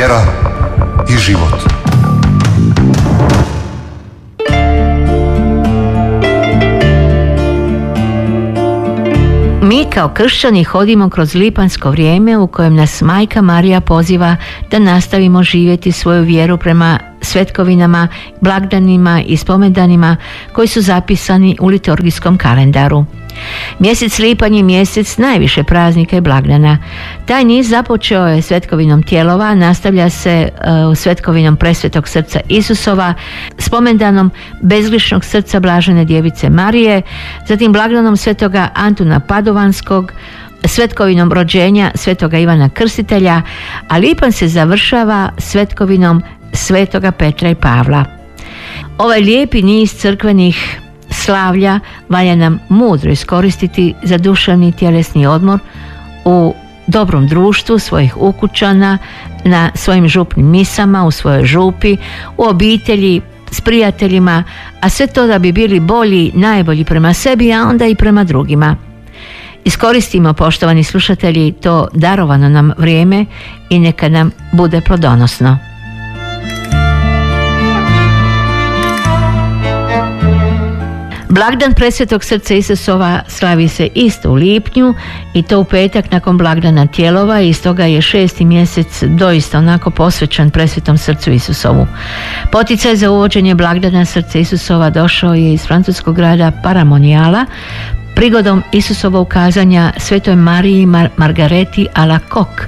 vjera i život. Mi kao kršćani hodimo kroz lipanjsko vrijeme u kojem nas Majka Marija poziva da nastavimo živjeti svoju vjeru prema svetkovinama, blagdanima i spomendanima koji su zapisani u liturgijskom kalendaru. Mjesec lipanj je mjesec najviše praznika i blagdana. Taj niz započeo je svetkovinom Tijelova, nastavlja se svetkovinom Presvetog srca Isusova, spomendanom Bezgrišnog srca Blažene djevice Marije, zatim blagdanom Svetoga Antuna Padovanskog, svetkovinom rođenja Svetoga Ivana Krstitelja, a lipanj se završava svetkovinom Svetoga Petra i Pavla. Ovaj lijepi niz crkvenih slavlja valja nam mudro iskoristiti za duševni i tjelesni odmor u dobrom društvu svojih ukućana, na svojim župnim misama, u svojoj župi, u obitelji, s prijateljima, a sve to da bi bili bolji, najbolji prema sebi, a onda i prema drugima. Iskoristimo, poštovani slušatelji, to darovano nam vrijeme i neka nam bude plodonosno. Blagdan Presvetog srca Isusova slavi se isto u lipnju i to u petak nakon blagdana Tijelova i stoga je 6. mjesec doista onako posvećen Presvetom srcu Isusovu. Poticaj za uvođenje blagdana srca Isusova došao je iz francuskog grada Paramonijala prigodom Isusova ukazanja Svetoj Mariji Margareti Alacoque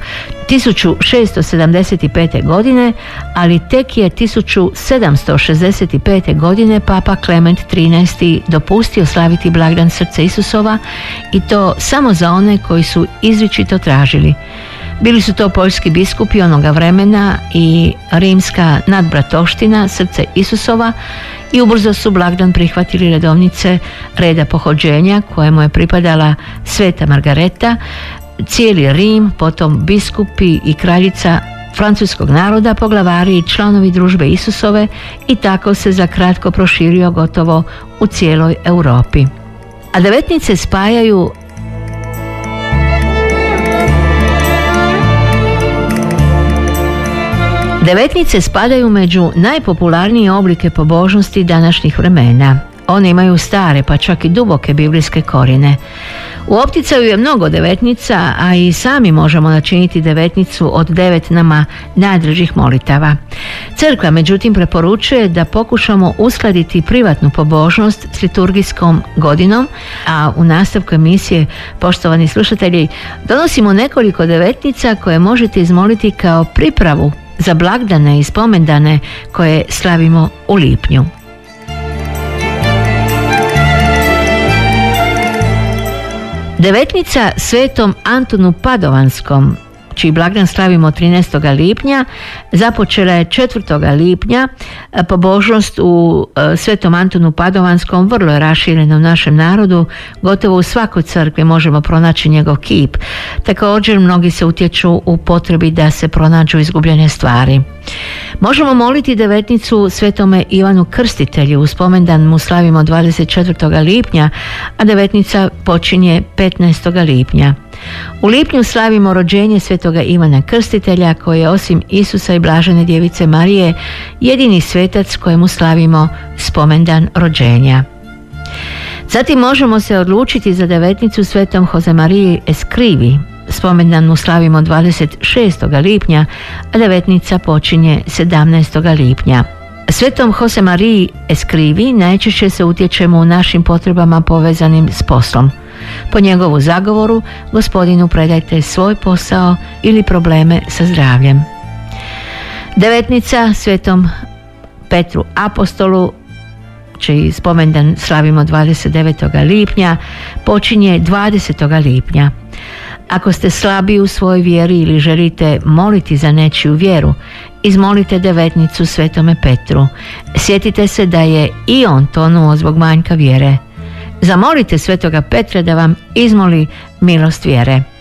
1675. godine, ali tek je 1765. godine Papa Klement XIII. Dopustio slaviti blagdan srca Isusova i to samo za one koji su izričito tražili. Bili su to poljski biskupi onoga vremena i rimska nadbratoština srce Isusova i ubrzo su blagdan prihvatili redovnice reda pohođenja kojemu je pripadala Sveta Margareta, cijeli Rim, potom biskupi i kraljica francuskog naroda, poglavari i članovi družbe Isusove i tako se za kratko proširio gotovo u cijeloj Europi. A devetnice spajaju Devetnice spadaju među najpopularnije oblike pobožnosti današnjih vremena. One imaju stare, pa čak i duboke biblijske korijene. U opticaju je mnogo devetnica, a i sami možemo načiniti devetnicu od 9 nama najdražih molitava. Crkva, međutim, preporučuje da pokušamo uskladiti privatnu pobožnost s liturgijskom godinom, a u nastavku emisije, poštovani slušatelji, donosimo nekoliko devetnica koje možete izmoliti kao pripravu za blagdane i spomendane koje slavimo u lipnju. Devetnica Svetom Antunu Padovanskom, čiji blagdan slavimo 13. lipnja, započela je 4. lipnja. Pobožnost u Svetom Antunu Padovanskom vrlo je raširena u našem narodu, gotovo u svakoj crkvi možemo pronaći njegov kip. Također mnogi se utječu u potrebi da se pronađu izgubljene stvari. Možemo moliti devetnicu Svetome Ivanu Krstitelju, u spomendan mu slavimo 24. lipnja, a devetnica počinje 15. lipnja. U lipnju slavimo rođenje Svetoga Ivana Krstitelja, koji je osim Isusa i Blažene djevice Marije jedini svetac kojemu slavimo spomendan rođenja. Zatim možemo se odlučiti za devetnicu Svetom Josemariji Escrivi. Spomendan mu slavimo 26. lipnja, a devetnica počinje 17. lipnja. Svetom Josemariji Escrivi najčešće se utječemo u našim potrebama povezanim s poslom. Po njegovu zagovoru Gospodinu predajte svoj posao ili probleme sa zdravljem. Devetnica Svetom Petru Apostolu, čiji spomendan slavimo 29. lipnja, počinje 20. lipnja. Ako ste slabi u svojoj vjeri ili želite moliti za nečiju vjeru, izmolite devetnicu Svetome Petru. Sjetite se da je i on tonuo zbog manjka vjere. Zamolite Svetoga Petra da vam izmoli milost vjere.